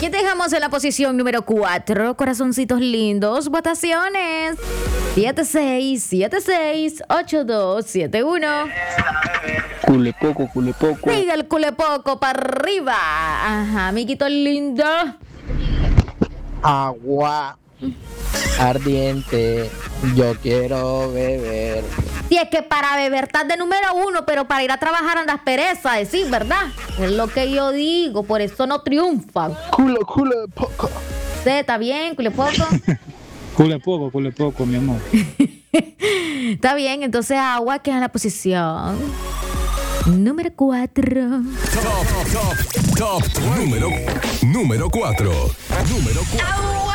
¿Quién dejamos en la posición número 4? Corazoncitos lindos, votaciones. 76768271. Culepoco, culepoco. Sigue el culepoco para arriba. Ajá, amiguito lindo. Agua ardiente, yo quiero beber. Si es que para beber estás de número 1, pero para ir a trabajar andas pereza, decís, ¿verdad? Es lo que yo digo, por eso no triunfan. Culepoco. ¿Sí? ¿Está bien, culepoco? Culepoco, mi amor. Está bien, entonces agua queda en la posición número 4. Top número 4. Número 4.